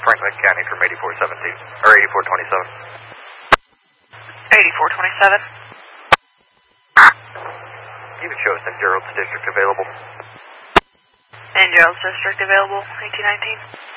Franklin County from 8417, or 8427. 8427. You can show us in Gerald's district available. In Gerald's district available, 1819.